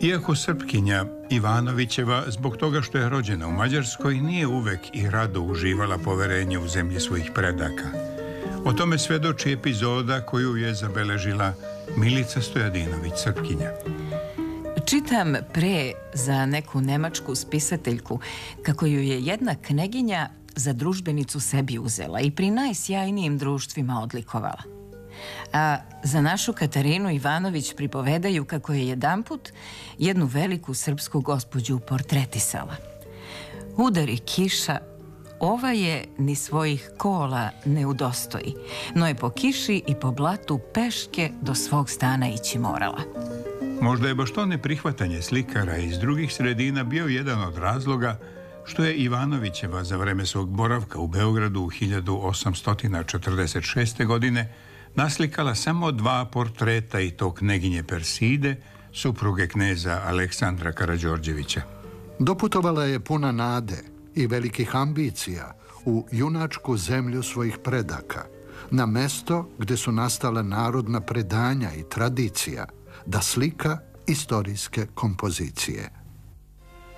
Iako Srpkinja Ivanovićeva, zbog toga što je rođena u Mađarskoj, nije uvek i rado uživala poverenje u zemlji svojih predaka. O tome svedoči epizoda koju je zabeležila Milica Stojadinović, Srpkinja. Čitam pre za neku nemačku spisateljku kako ju je jedna kneginja za družbenicu sebi uzela i pri najsjajnijim društvima odlikovala. A za našu Katarinu Ivanović pripovedaju kako je jedanput jednu veliku srpsku gospođu portretisala. Udari kiša, ova je ni svojih kola ne udostoji, no je po kiši i po blatu peške do svog stana ići morala. Možda je baš to neprihvatanje slikara iz drugih sredina bio jedan od razloga što je Ivanovićeva za vreme svog boravka u Beogradu u 1846. godine naslikala samo 2 portreta, i to kneginje Perside, supruge kneza Aleksandra Karađorđevića. Doputovala je puna nade i velikih ambicija u junačku zemlju svojih predaka, na mesto gde su nastala narodna predanja i tradicija, da slika istorijske kompozicije.